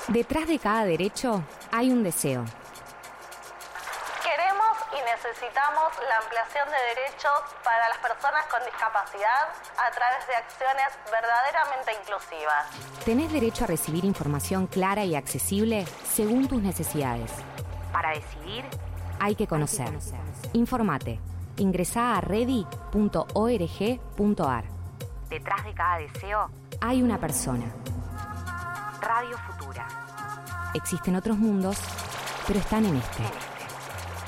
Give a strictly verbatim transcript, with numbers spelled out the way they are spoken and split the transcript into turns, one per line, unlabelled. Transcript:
Detrás de cada derecho hay un deseo.
Queremos y necesitamos la ampliación de derechos para las personas con discapacidad a través de acciones verdaderamente inclusivas.
Tenés derecho a recibir información clara y accesible según tus necesidades. Para decidir, hay que conocer. Informate. Ingresá a ready punto org punto ar. Detrás de cada deseo hay una persona. Radio Futura. Existen otros mundos, pero están en este.